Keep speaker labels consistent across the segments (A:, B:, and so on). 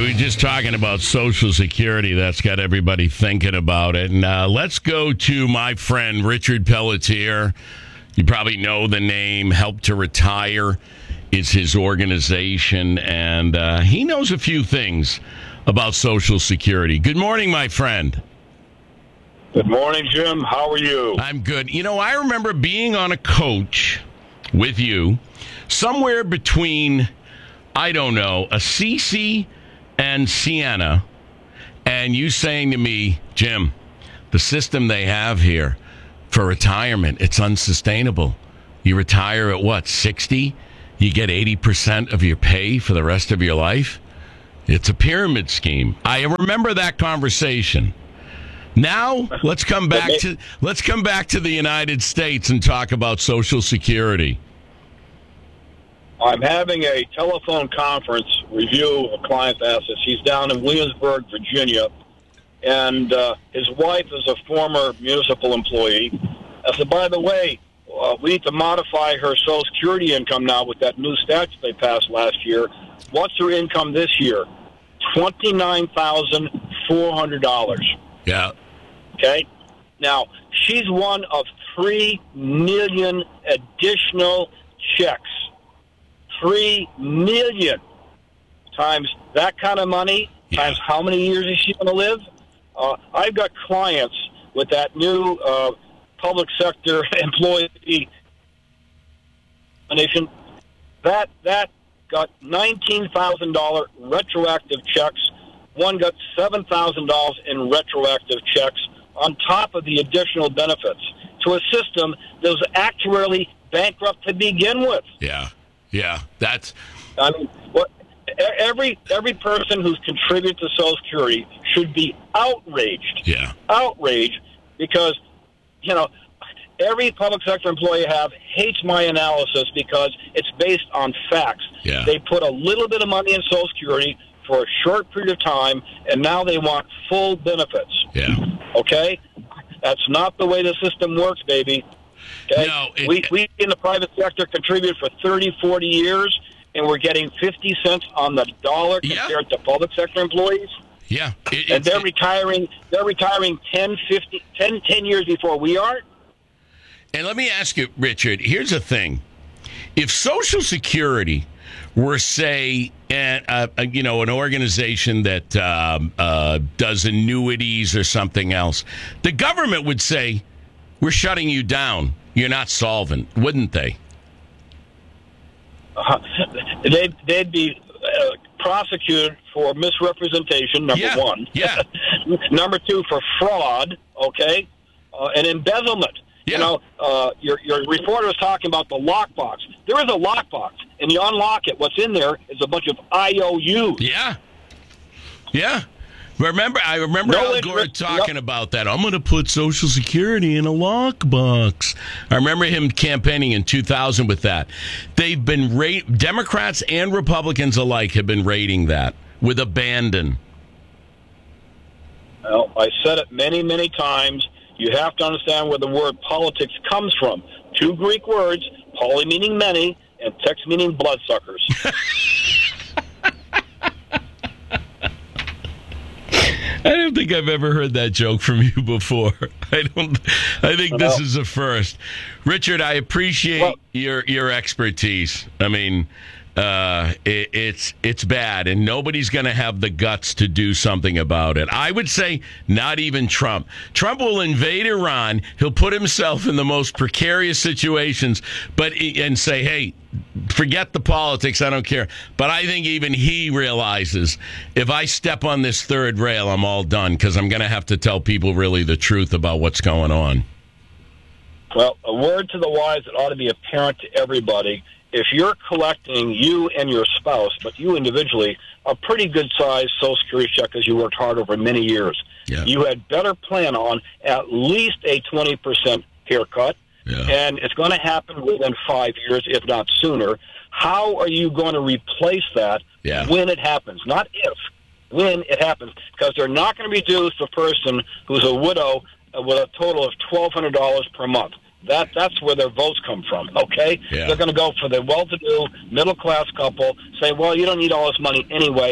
A: we were just talking about Social Security. That's got everybody thinking about it. And let's go to my friend Richard Pelletier. You probably know the name. Help to Retire is his organization, and he knows a few things about Social Security. Good morning, my friend.
B: Good morning, Jim. How are you?
A: I'm good. You know, I remember being on a coach with you somewhere between, I don't know, Assisi and Siena, and you saying to me, Jim, the system they have here for retirement, it's unsustainable. You retire at what, 60? You get 80% of your pay for the rest of your life? It's a pyramid scheme. I remember that conversation. Now, let's come back to the United States and talk about Social Security.
B: I'm having a telephone conference review of a client's assets. He's down in Williamsburg, Virginia, and his wife is a former municipal employee. I said, by the way, we need to modify her Social Security income now with that new statute they passed last year. What's her income this year? $29,400.
A: Yeah.
B: Okay? Now, she's one of 3 million additional checks. 3 million times that kind of money, times how many years is she going to live? I've got clients with that new public sector employee nation that got $19,000 retroactive checks. One got $7,000 in retroactive checks on top of the additional benefits to a system that was actuarially bankrupt to begin with.
A: Yeah, that's.
B: I mean, every person who's contributed to Social Security should be outraged.
A: Yeah,
B: outraged because every public sector employee I have hates my analysis because it's based on facts.
A: Yeah.
B: They put a little bit of money in Social Security for a short period of time, and now they want full benefits.
A: Yeah.
B: Okay, that's not the way the system works, baby. Okay?
A: No,
B: we in the private sector contribute for 30, 40 years, and we're getting 50 cents on the dollar compared to public sector employees.
A: Yeah.
B: And they're retiring 10 years before we are.
A: And let me ask you, Richard, here's the thing. If Social Security were, say, an organization that does annuities or something else, the government would say, we're shutting you down. You're not solvent, wouldn't they?
B: They'd be prosecuted for misrepresentation, number one.
A: Yeah.
B: Number 2, for fraud, okay, and embezzlement.
A: Yeah.
B: Your reporter was talking about the lockbox. There is a lockbox, and you unlock it. What's in there is a bunch of IOUs.
A: Yeah. I remember Al Gore talking about that. I'm going to put Social Security in a lockbox. I remember him campaigning in 2000 with that. They've been Democrats and Republicans alike have been raiding that with abandon.
B: Well, I said it many, many times. You have to understand where the word politics comes from. 2 Greek words, poly meaning many, and tex meaning bloodsuckers.
A: I don't think I've ever heard that joke from you before. I think this is a first. Richard, I appreciate your expertise. I mean, it's bad, and nobody's going to have the guts to do something about it. I would say not even Trump. Trump will invade Iran. He'll put himself in the most precarious situations, and say, hey, forget the politics, I don't care. But I think even he realizes if I step on this third rail, I'm all done, because I'm going to have to tell people really the truth about what's going on.
B: Well, a word to the wise that ought to be apparent to everybody. If you're collecting, you and your spouse, but you individually, a pretty good-sized Social Security check because you worked hard over many years, you had better plan on at least a 20% haircut, and it's going to happen within 5 years, if not sooner. How are you going to replace that when it happens? Not if, when it happens, because they're not going to reduce the person who's a widow with a total of $1,200 per month. That's where their votes come from, okay? They're going to go for the well-to-do, middle-class couple, say, well, you don't need all this money anyway.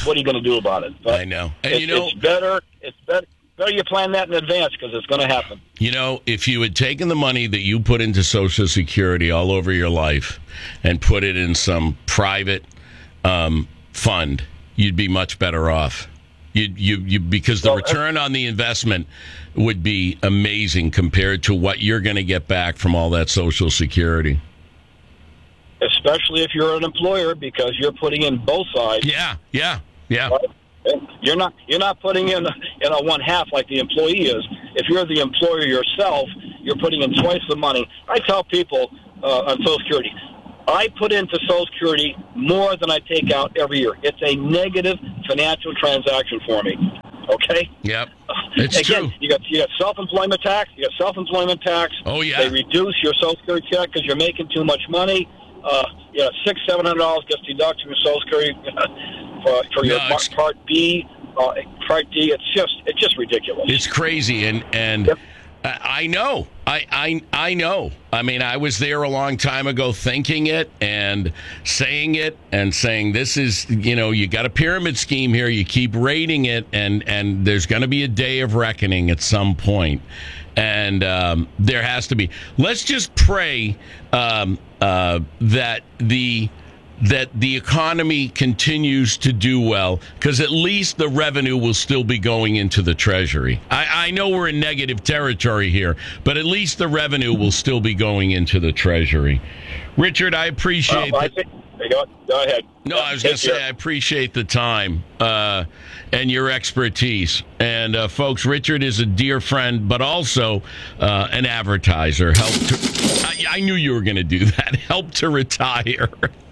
B: what are you going to do about it? But
A: I know. And
B: it's better you plan that in advance because it's going to happen.
A: If you had taken the money that you put into Social Security all over your life and put it in some private fund, you'd be much better off. Because the return on the investment would be amazing compared to what you're going to get back from all that Social Security.
B: Especially if you're an employer, because you're putting in both sides.
A: Yeah.
B: You're not putting in a one half like the employee is. If you're the employer yourself, you're putting in twice the money. I tell people on Social Security, I put into Social Security more than I take out every year. It's a negative financial transaction for me. Okay?
A: Yep. It's
B: Again,
A: true.
B: You got self-employment tax.
A: Oh, yeah.
B: They reduce your Social Security check because you're making too much money. $600-700 gets deducted from Social Security for your Part B, Part D. It's just ridiculous.
A: It's crazy, and
B: Yep.
A: I know. I know. I mean, I was there a long time ago thinking it and saying this is, you got a pyramid scheme here. You keep rating it, and there's going to be a day of reckoning at some point. And there has to be. Let's just pray that the economy continues to do well, because at least the revenue will still be going into the Treasury. I know we're in negative territory here, but at least the revenue will still be going into the Treasury. Richard, I appreciate that.
B: Go ahead.
A: No, I was going to say I appreciate the time and your expertise. And, folks, Richard is a dear friend, but also an advertiser. I knew you were going to do that. Help to retire.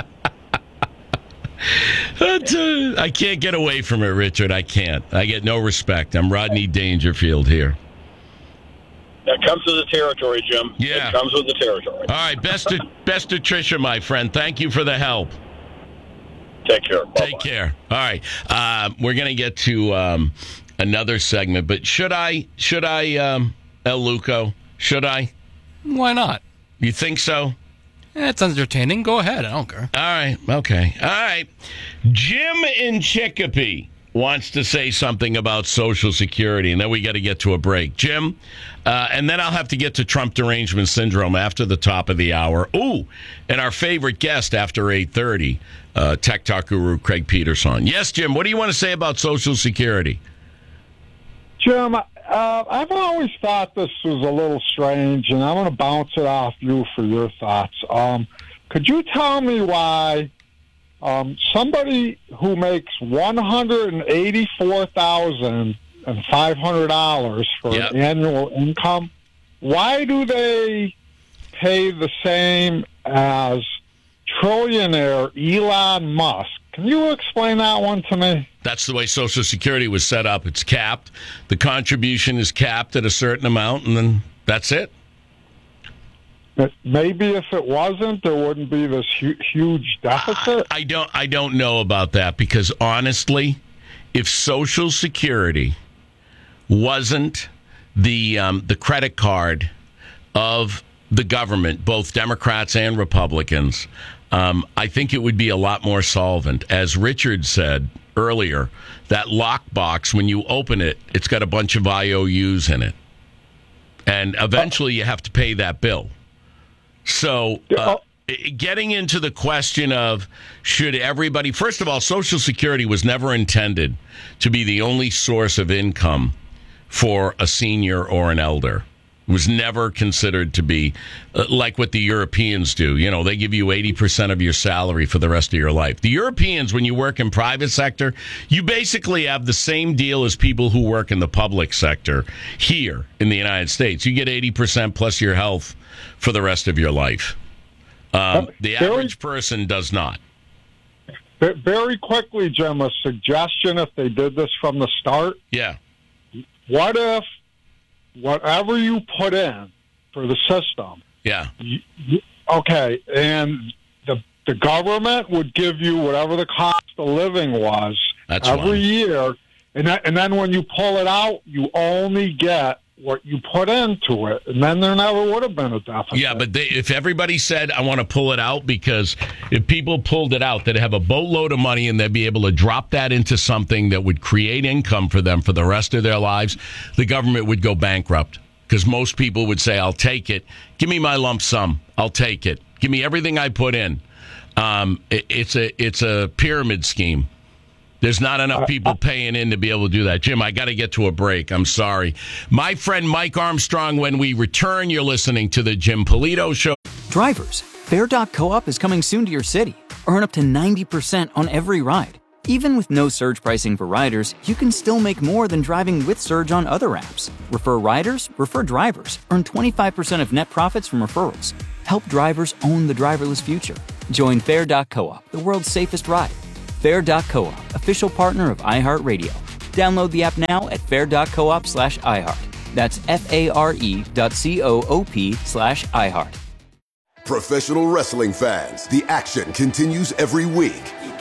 A: I can't get away from it, Richard. I can't. I get no respect. I'm Rodney Dangerfield here.
B: That comes with the territory, Jim.
A: Yeah.
B: It comes with the territory.
A: All right. Best to Tricia, my friend. Thank you for the help.
B: Take care. Bye-bye.
A: Take care. All right. We're going to get to another segment, but should I, El Luco? Should I?
C: Why not?
A: You think so?
C: It's entertaining. Go ahead. I don't care.
A: All right. Okay. All right. Jim in Chicopee wants to say something about Social Security, and then we got to get to a break. Jim, and then I'll have to get to Trump derangement syndrome after the top of the hour. Ooh, and our favorite guest after 8:30, Tech Talk guru Craig Peterson. Yes, Jim, what do you want to say about Social Security?
D: Jim, I've always thought this was a little strange, and I'm going to bounce it off you for your thoughts. Could you tell me why somebody who makes $184,500 for
A: Yep.
D: annual income, why do they pay the same as trillionaire Elon Musk? Can you explain that one to me?
A: That's the way Social Security was set up. It's capped. The contribution is capped at a certain amount, and then that's it.
D: Maybe if it wasn't, there wouldn't be this huge deficit.
A: I don't know about that, because honestly, if Social Security wasn't the credit card of the government, both Democrats and Republicans, I think it would be a lot more solvent. As Richard said earlier, that lockbox, when you open it, it's got a bunch of IOUs in it, and eventually you have to pay that bill. So getting into the question of should everybody, first of all, Social Security was never intended to be the only source of income for a senior or an elder. It was never considered to be like what the Europeans do. They give you 80% of your salary for the rest of your life. The Europeans, when you work in private sector, you basically have the same deal as people who work in the public sector here in the United States. You get 80% plus your health for the rest of your life. The average person does not.
D: Very quickly, Jim, a suggestion if they did this from the start.
A: Yeah.
D: What if whatever you put in for the system,
A: Yeah.
D: okay, and the government would give you whatever the cost of living was
A: That's
D: every
A: fine.
D: year, and then when you pull it out, you only get what you put into it, and then there never would have been a deficit.
A: Yeah, but if everybody said, I want to pull it out, because if people pulled it out, they'd have a boatload of money and they'd be able to drop that into something that would create income for them for the rest of their lives, the government would go bankrupt, because most people would say, I'll take it. Give me my lump sum. I'll take it. Give me everything I put in. It's a pyramid scheme. There's not enough people paying in to be able to do that. Jim, I got to get to a break. I'm sorry. My friend Mike Armstrong, when we return, you're listening to the Jim Polito Show.
E: Drivers, Fair.coop is coming soon to your city. Earn up to 90% on every ride. Even with no surge pricing for riders, you can still make more than driving with Surge on other apps. Refer riders, refer drivers. Earn 25% of net profits from referrals. Help drivers own the driverless future. Join Fair.coop, the world's safest ride. Fair.coop, official partner of iHeartRadio. Download the app now at fair.coop/iHeart. That's FARE.coop/iHeart.
F: Professional wrestling fans, the action continues every week.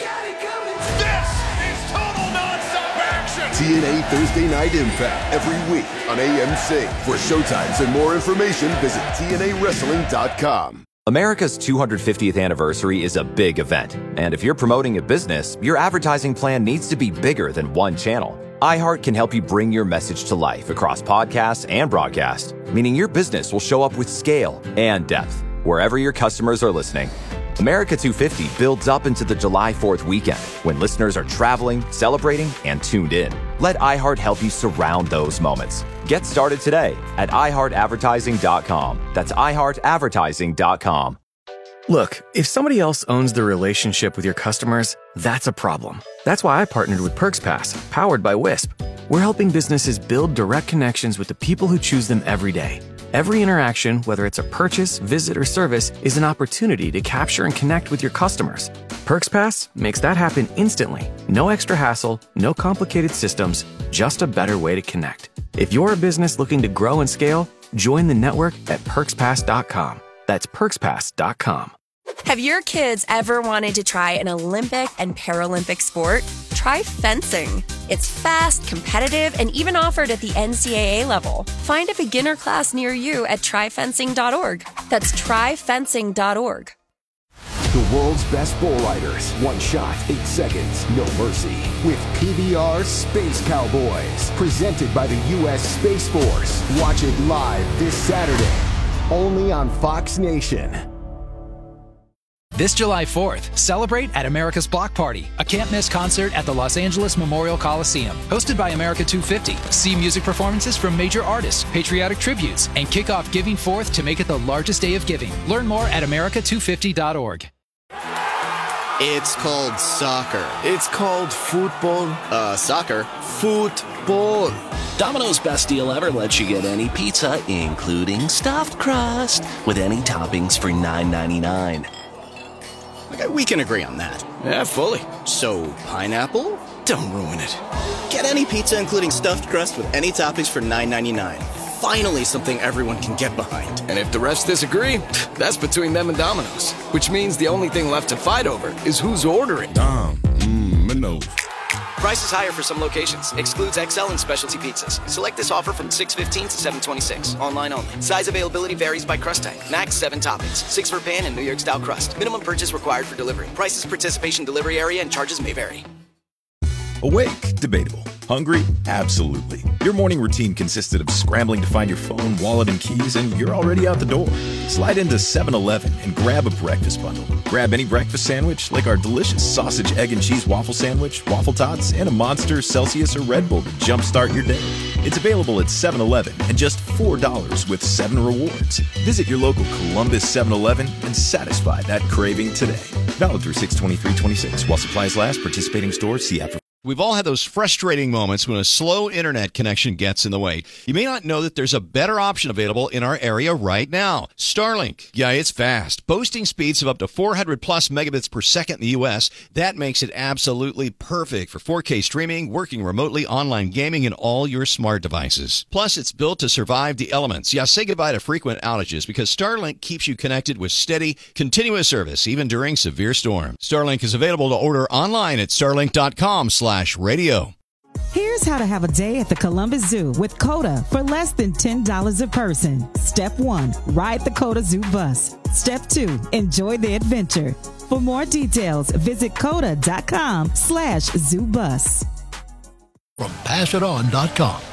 G: This is total nonstop action!
F: TNA Thursday Night Impact every week on AMC. For showtimes and more information, visit TNAWrestling.com.
H: America's 250th anniversary is a big event, and if you're promoting a business, your advertising plan needs to be bigger than one channel. iHeart can help you bring your message to life across podcasts and broadcast, meaning your business will show up with scale and depth wherever your customers are listening. America 250 builds up into the July 4th weekend when listeners are traveling, celebrating, and tuned in. Let iHeart help you surround those moments. Get started today at iHeartAdvertising.com. That's iHeartAdvertising.com.
I: Look, if somebody else owns the relationship with your customers, that's a problem. That's why I partnered with PerksPass, powered by Wisp. We're helping businesses build direct connections with the people who choose them every day. Every interaction, whether it's a purchase, visit, or service, is an opportunity to capture and connect with your customers. PerksPass makes that happen instantly. No extra hassle, no complicated systems, just a better way to connect. If you're a business looking to grow and scale, join the network at PerksPass.com. That's PerksPass.com.
J: Have your kids ever wanted to try an Olympic and Paralympic sport? Try fencing. It's fast, competitive, and even offered at the NCAA level. Find a beginner class near you at tryfencing.org. That's tryfencing.org.
F: The world's best bull riders. One shot, 8 seconds, no mercy. With PBR Space Cowboys. Presented by the U.S. Space Force. Watch it live this Saturday. Only on Fox Nation.
K: This July 4th, celebrate at America's Block Party, a can't-miss concert at the Los Angeles Memorial Coliseum. Hosted by America 250. See music performances from major artists, patriotic tributes, and kick off Giving Forth to make it the largest day of giving. Learn more at america250.org.
L: It's called soccer. It's called football. Soccer. Football.
M: Domino's Best Deal Ever lets you get any pizza, including stuffed crust, with any toppings for $9.99.
L: Okay, we can agree on that. Yeah, fully. So, pineapple? Don't ruin it. Get any pizza including stuffed crust with any toppings for $9.99. Finally something everyone can get behind.
N: And if the rest disagree, that's between them and Domino's. Which means the only thing left to fight over is who's ordering.
O: Domino's.
P: Price is higher for some locations. Excludes XL and specialty pizzas. Select this offer from 6/15 to 7/26. Online only. Size availability varies by crust type. Max 7 toppings. 6 for pan and New York style crust. Minimum purchase required for delivery. Prices, participation, delivery area, and charges may vary.
O: Awake? Debatable. Hungry? Absolutely. Your morning routine consisted of scrambling to find your phone, wallet, and keys, and you're already out the door. Slide into 7-Eleven and grab a breakfast bundle. Grab any breakfast sandwich, like our delicious sausage, egg, and cheese waffle sandwich, waffle tots, and a Monster, Celsius, or Red Bull to jumpstart your day. It's available at 7-Eleven and just $4 with 7 rewards. Visit your local Columbus 7-Eleven and satisfy that craving today. Valid through 6/23/26 while supplies last. Participating stores. See app.
Q: We've all had those frustrating moments when a slow internet connection gets in the way. You may not know that there's a better option available in our area right now. Starlink. Yeah, it's fast. Boasting speeds of up to 400 plus megabits per second in the U.S. That makes it absolutely perfect for 4K streaming, working remotely, online gaming, and all your smart devices. Plus, it's built to survive the elements. Yeah, say goodbye to frequent outages because Starlink keeps you connected with steady, continuous service, even during severe storms. Starlink is available to order online at starlink.com/radio.
R: Here's Here's how to have a day at the Columbus Zoo with COTA for less than $10 a person. Step 1, ride the COTA Zoo bus. Step 2, enjoy the adventure. For more details, visit COTA.com/zoobus.
S: From PassItOn.com.